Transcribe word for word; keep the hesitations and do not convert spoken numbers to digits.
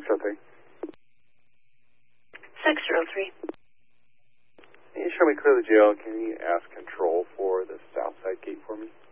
oh three. six oh three. Can you show me clear the jail? Can you ask control for the south side gate for me?